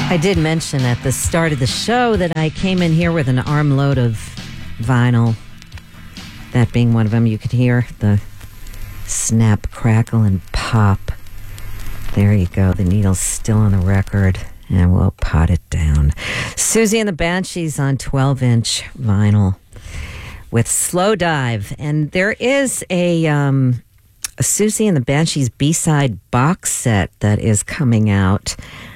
I did mention at the start of the show that I came in here with an armload of vinyl. That being one of them, you could hear the snap, crackle, and pop. There you go. The needle's still on the record, and we'll pot it down. Siouxsie and the Banshees on 12-inch vinyl with Slow Dive. And there is a Siouxsie and the Banshees B-side box set that is coming out.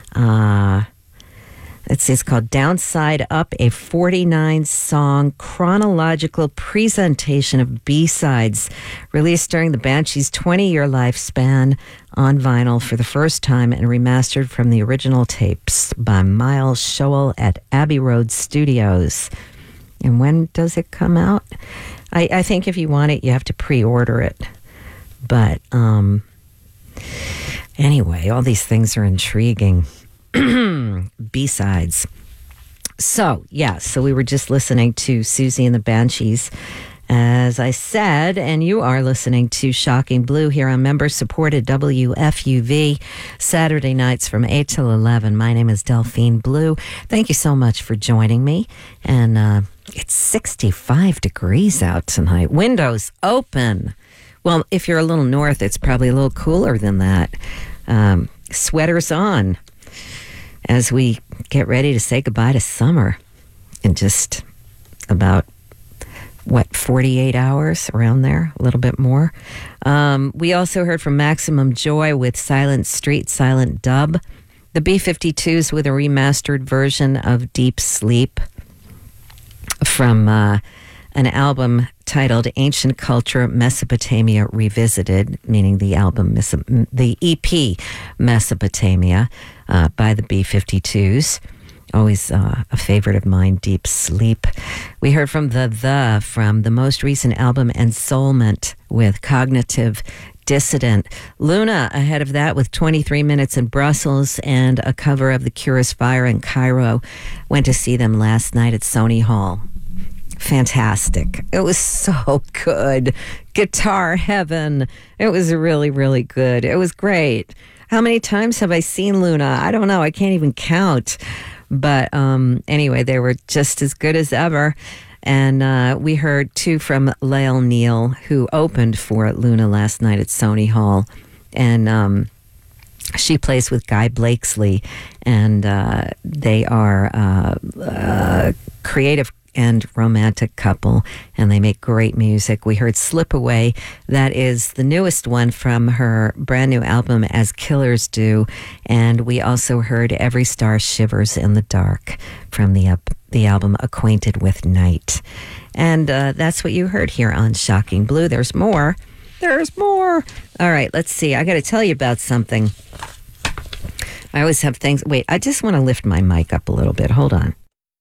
It's called Downside Up, a 49-song chronological presentation of B-sides released during the Banshees' 20-year lifespan on vinyl for the first time and remastered from the original tapes by Miles Schoell at Abbey Road Studios. And when does it come out? I think if you want it, you have to pre-order it. But anyway, all these things are intriguing. B-sides. So we were just listening to Siouxsie and the Banshees, as I said, and you are listening to Shocking Blue here on member-supported WFUV, Saturday nights from 8 till 11. My name is Delphine Blue. Thank you so much for joining me. And it's 65 degrees out tonight. Windows open. Well, if you're a little north, it's probably a little cooler than that. Sweaters on, as we get ready to say goodbye to summer in just about, 48 hours, around there, a little bit more. We also heard from Maximum Joy with Silent Street, Silent Dub. The B-52s with a remastered version of Deep Sleep from an album titled Ancient Culture Mesopotamia Revisited, meaning the album, the EP Mesopotamia by the B-52s. Always a favorite of mine, Deep Sleep. We heard from from the most recent album Ensoulment with Cognitive Dissident. Luna ahead of that with 23 Minutes in Brussels and a cover of The Cure's Fire in Cairo. Went to see them last night at Sony Hall. Fantastic. It was so good. Guitar heaven. It was really, really good. It was great. How many times have I seen Luna? I don't know. I can't even count. But anyway, they were just as good as ever. And we heard two from Lael Neal, who opened for Luna last night at Sony Hall. And she plays with Guy Blakesley. And they are a creative and romantic couple, and they make great music. We heard Slip Away. That is the newest one from her brand new album As Killers Do. And we also heard Every Star Shivers in the Dark from the album Acquainted with Night. And that's what you heard here on Shocking Blue. There's more. There's more. All right, let's see. I got to tell you about something. I always have things. Wait, I just want to lift my mic up a little bit. Hold on.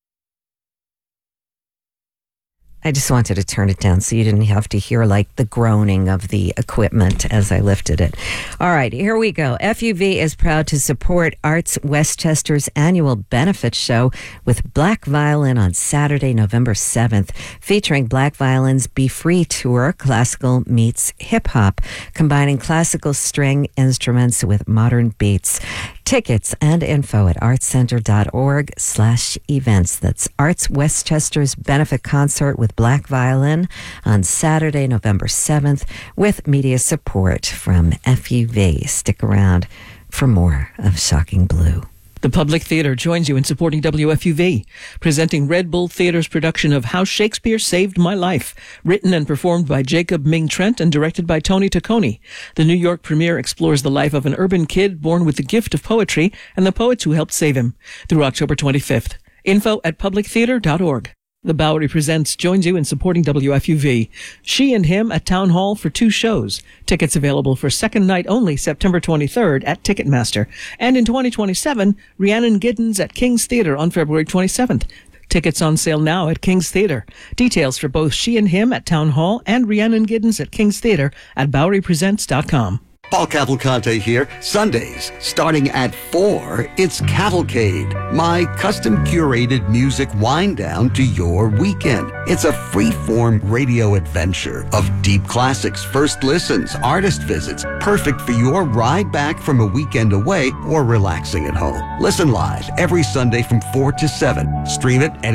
I just wanted to turn it down so you didn't have to hear like the groaning of the equipment as I lifted it. All right, here we go. FUV is proud to support Arts Westchester's annual benefit show with Black Violin on Saturday, November 7th, featuring Black Violin's Be Free Tour, classical meets hip-hop, combining classical string instruments with modern beats. Tickets and info at artscenter.org/events. That's Arts Westchester's benefit concert with Black Violin on Saturday, November 7th, with media support from FUV. Stick around for more of Shocking Blue. The Public Theatre joins you in supporting WFUV, presenting Red Bull Theatre's production of How Shakespeare Saved My Life, written and performed by Jacob Ming Trent and directed by Tony Taccone. The New York premiere explores the life of an urban kid born with the gift of poetry and the poets who helped save him, through October 25th. Info at publictheatre.org. The Bowery Presents joins you in supporting WFUV. She and Him at Town Hall for 2 shows. Tickets available for second night only, September 23rd at Ticketmaster. And in 2027, Rhiannon Giddens at King's Theatre on February 27th. Tickets on sale now at King's Theatre. Details for both She and Him at Town Hall and Rhiannon Giddens at King's Theatre at BoweryPresents.com. Paul Cavalcante here. Sundays, starting at 4, it's Cavalcade, my custom curated music wind down to your weekend. It's a free-form radio adventure of deep classics, first listens, artist visits, perfect for your ride back from a weekend away or relaxing at home. Listen live every Sunday from 4 to 7. Stream it any